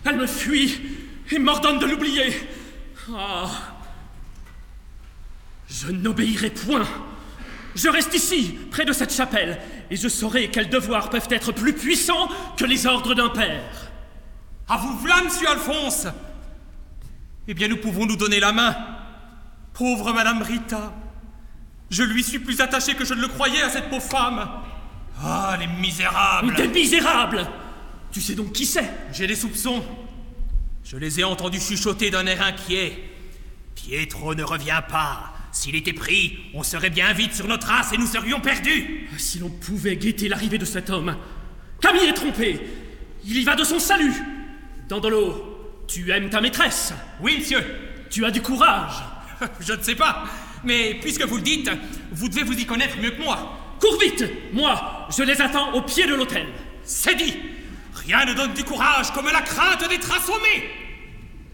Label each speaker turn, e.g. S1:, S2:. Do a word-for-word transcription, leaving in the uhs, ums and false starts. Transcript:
S1: Elle me fuit et m'ordonne de l'oublier. Ah. Je n'obéirai point. Je reste ici, près de cette chapelle, et je saurai quels devoirs peuvent être plus puissants que les ordres d'un père.
S2: À vous v'là, monsieur Alphonse. Eh bien, nous pouvons nous donner la main. Pauvre Madame Rita. Je lui suis plus attaché que je ne le croyais à cette pauvre femme. Ah, les misérables.
S1: Des misérables. Tu sais donc qui c'est?
S2: J'ai des soupçons. Je les ai entendus chuchoter d'un air inquiet. Pietro ne revient pas. S'il était pris, on serait bien vite sur nos traces et nous serions perdus.
S1: Si l'on pouvait guetter l'arrivée de cet homme. Camille est trompé. Il y va de son salut. Dandolo, tu aimes ta maîtresse?
S2: Oui, monsieur.
S1: Tu as du courage?
S2: Je ne sais pas. Mais puisque vous le dites, vous devez vous y connaître mieux que moi.
S1: Cours vite. Moi, je les attends au pied de l'autel.
S2: C'est dit. Rien ne donne du courage comme la crainte d'être assommé.